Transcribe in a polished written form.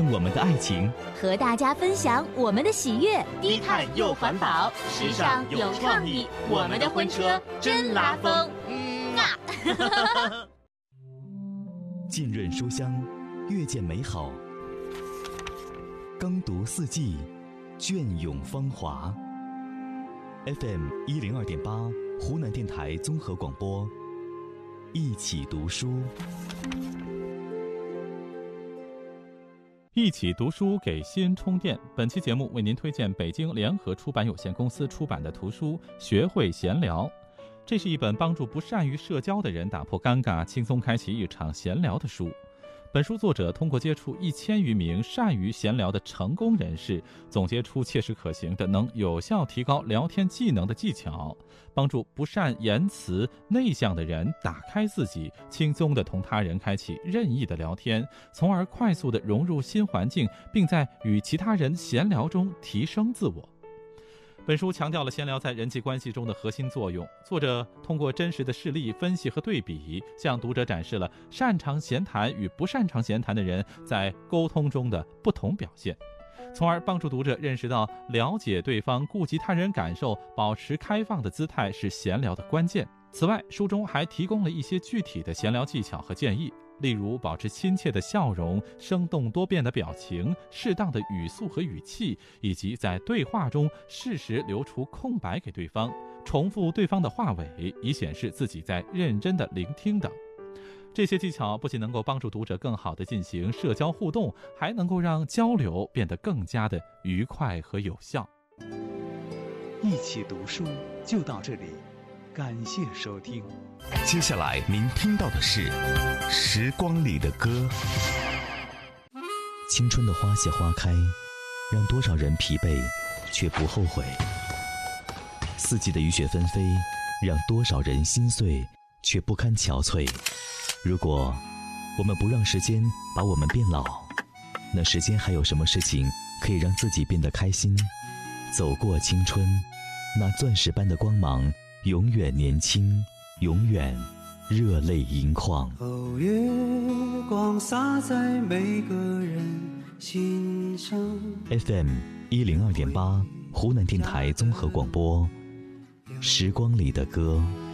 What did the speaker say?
我们的爱情， 和大家分享我们的喜悦。 低碳又环保，时尚有创意，我们的婚车真拉风。 浸润书香，阅见美好。耕读四季，隽永芳华。FM 102.8，湖南电台综合广播。一起读书。 一起读书给心充电。本期节目为您推荐北京联合出版有限公司出版的图书《学会闲聊》。这是一本帮助不善于社交的人打破尴尬，轻松开启一场闲聊的书。本书作者通过接触1000余名善于闲聊的成功人士，总结出切实可行的能有效提高聊天技能的技巧，帮助不善言辞、内向的人打开自己，轻松地同他人开启任意的聊天，从而快速地融入新环境，并在与其他人闲聊中提升自我。本书强调了闲聊在人际关系中的核心作用，作者通过真实的事例分析和对比，向读者展示了擅长闲谈与不擅长闲谈的人在沟通中的不同表现，从而帮助读者认识到了解对方、顾及他人感受、保持开放的姿态是闲聊的关键。此外，书中还提供了一些具体的闲聊技巧和建议，例如保持亲切的笑容、生动多变的表情、适当的语速和语气，以及在对话中适时留出空白给对方，重复对方的话尾，以显示自己在认真的聆听等。这些技巧不仅能够帮助读者更好地进行社交互动，还能够让交流变得更加的愉快和有效。 一起读书就到这里，感谢收听。 接下来您听到的是《时光里的歌》。 青春的花谢花开，让多少人疲惫却不后悔；四季的雨雪纷飞，让多少人心碎却不堪憔悴。如果我们不让时间把我们变老，那时间还有什么事情可以让自己变得开心？走过青春，那钻石般的光芒永远年轻，永远热泪盈眶。 哦，月光洒在每个人心上。 FM 102.8，湖南电台综合广播，时光里的歌。